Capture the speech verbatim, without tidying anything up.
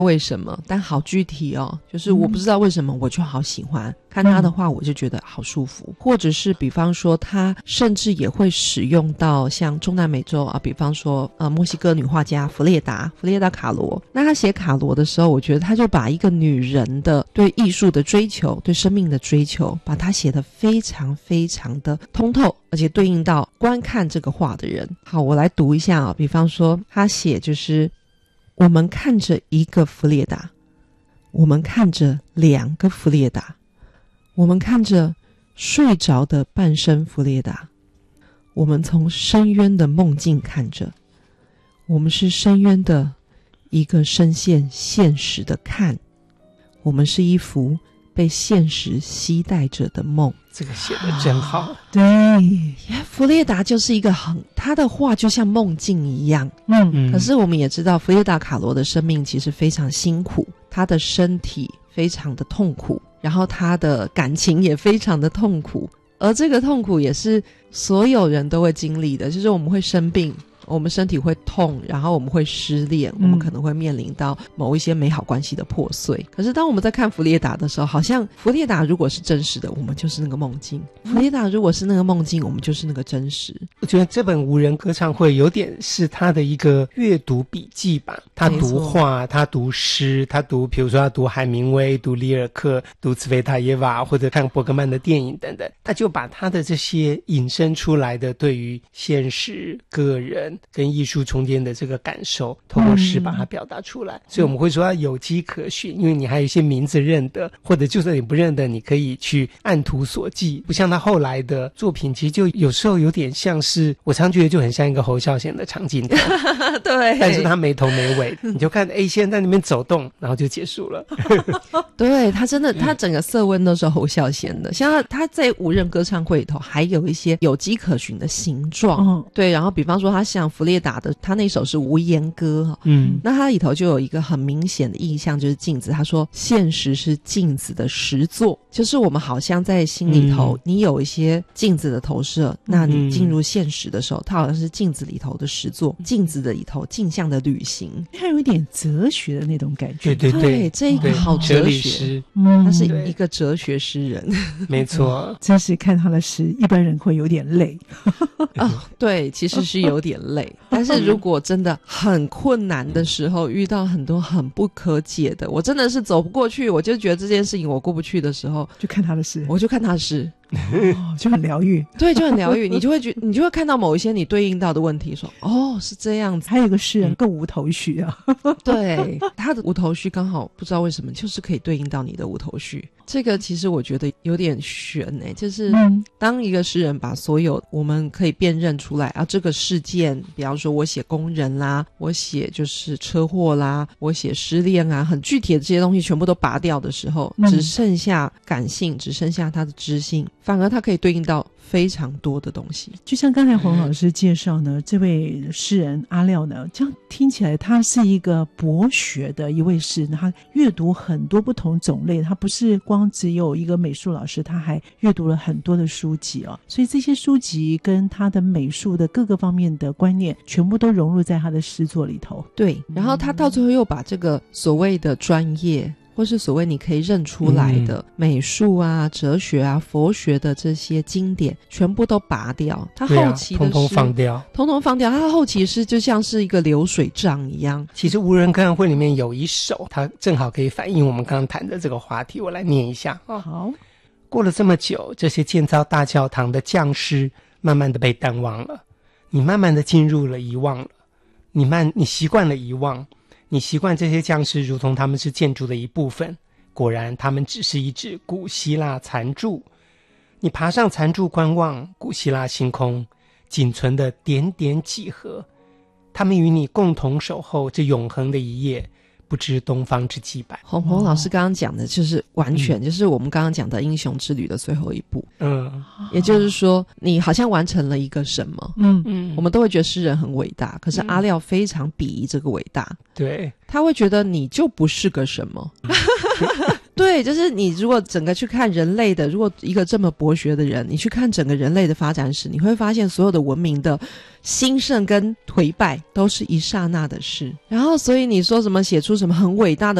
为什么，但好具体哦，就是我不知道为什么我就好喜欢、嗯、看他的画我就觉得好舒服。或者是比方说他甚至也会使用到像中南美洲啊，比方说呃墨西哥女画家弗列达弗列达卡罗，那他写卡罗的时候，我觉得他就把一个女人的对艺术的追求，对生命的追求，把它写得非常非常的通透，而且对应到观看这个画的人。好，我来读一下啊，比方说他写就是我们看着一个弗列达，我们看着两个弗列达，我们看着睡着的半身弗列达，我们从深渊的梦境看着，我们是深渊的一个深陷现实的看，我们是一幅被现实携带着的梦。 这个写得真好、啊、 对，弗列达就是一个很，他的画就像梦境一样。嗯，可是我们也知道弗列达卡罗的生命其实非常辛苦，他的身体非常的痛苦，然后他的感情也非常的痛苦，而这个痛苦也是所有人都会经历的，就是我们会生病，我们身体会痛，然后我们会失恋、嗯、我们可能会面临到某一些美好关系的破碎。可是当我们在看弗列达的时候，好像弗列达如果是真实的，我们就是那个梦境；弗列达如果是那个梦境，我们就是那个真实。 我觉得这本无人歌唱会有点是他的一个阅读笔记吧，他读画，他读诗，他读比如说他读海明威，读里尔克，读茨维塔耶娃，或者看伯格曼的电影等等，他就把他的这些引申出来的对于现实、个人跟艺术中间的这个感受，透过诗把它表达出来、嗯、所以我们会说它有迹可循，因为你还有一些名字认得，或者就算你不认得，你可以去按图索骥。不像他后来的作品，其实就有时候有点像是，我常觉得就很像一个侯孝贤的长镜头对， 但是他没头没尾，你就看 A 先在那边走动，然后就结束了对，他真的他整个色温都是侯孝贤的。像 他, 他在无人歌唱会里头还有一些有迹可循的形状、嗯、对，然后比方说他像弗列达的，他那首是无言歌，嗯，那他里头就有一个很明显的意象，就是镜子。他说现实是镜子的实作，就是我们好像在心里头、嗯、你有一些镜子的投射，那你进入现实的时候、嗯、它好像是镜子里头的实作，镜子的里头镜像的旅行， 它有一点哲学的那种感觉。 对对对, 对这个好哲学， 嗯， 他是一个哲学诗人没错真是看他的诗一般人会有点累哦，对，其实是有点累但是如果真的很困难的时候，遇到很多很不可解的，我真的是走不过去，我就觉得这件事情我过不去的时候， 就看他的诗， 我就看他的诗哦，就很疗愈对，就很疗愈你就会觉你就会看到某一些你对应到的问题，说哦是这样子。 还有一个诗人更无头绪啊对，他的无头绪刚好不知道为什么就是可以对应到你的无头绪。这个其实我觉得有点悬欸，就是当一个诗人把所有我们可以辨认出来啊，这个事件，比方说我写工人啦，我写就是车祸啦，我写失恋啊，很具体的这些东西全部都拔掉的时候、嗯、只剩下感性，只剩下他的知性，反而他可以对应到非常多的东西。 就像刚才洪老师介绍呢、嗯、这位诗人阿廖呢，这样听起来他是一个博学的一位诗人，他阅读很多不同种类，他不是光只有一个美术老师，他还阅读了很多的书籍哦。所以这些书籍跟他的美术的各个方面的观念全部都融入在他的诗作里头。 对，然后他到最后又把这个所谓的专业或是所谓你可以认出来的美术啊、嗯、哲学啊、佛学的这些经典全部都拔掉，他后期的诗、啊、通通放掉通通放掉他的后期诗就像是一个流水账一样。 其实无人歌唱会里面有一首，它正好可以反映我们刚刚谈的这个话题，我来念一下、哦、 好。 过了这么久，这些建造大教堂的匠师慢慢的被淡忘了，你慢慢的进入了遗忘了，你慢你习惯了遗忘，你习惯这些匠师如同他们是建筑的一部分，果然他们只是一指古希腊残柱。你爬上残柱观望古希腊星空仅存的点点几何，他们与你共同守候这永恒的一夜，不知东方之既白。 洪洪老师刚刚讲的就是完全、嗯、就是我们刚刚讲的英雄之旅的最后一步。嗯，也就是说你好像完成了一个什么。嗯嗯，我们都会觉得诗人很伟大，可是阿廖非常鄙夷这个伟大。 对， 他会觉得你就不是个什么对，就是你如果整个去看人类的，如果一个这么博学的人，你去看整个人类的发展史，你会发现所有的文明的兴盛跟颓败都是一刹那的事。然后所以你说什么写出什么很伟大的